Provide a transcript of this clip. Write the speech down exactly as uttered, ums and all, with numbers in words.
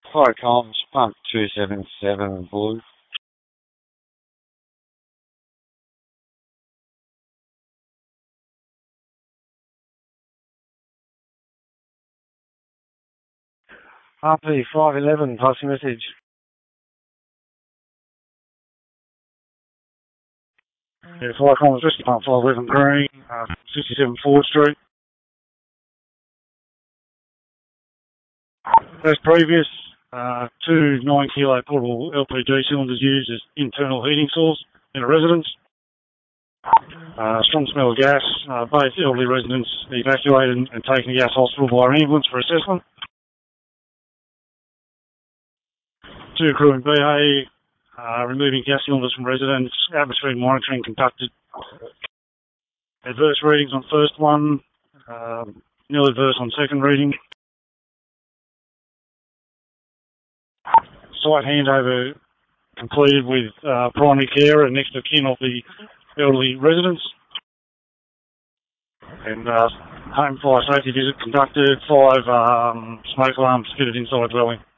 Hi, Collins, pump two seven seven Blue. R P five eleven, passing message. Yeah, Fire Collins, Rescue Pump five eleven Green, uh, sixty-seven Ford Street. As previous, uh, two nine kilo portable L P G cylinders used as internal heating source in a residence. Uh, strong smell of gas, uh, both elderly residents evacuated and taken to Gas Hospital by ambulance for assessment. Two crew in B A, uh, removing gas cylinders from residents, atmospheric monitoring conducted. Adverse readings on first one, um, nil adverse on second reading. Site handover completed with uh, primary care and next of kin of the elderly residents. And uh, home fire safety visit conducted, five um, smoke alarms fitted inside dwelling.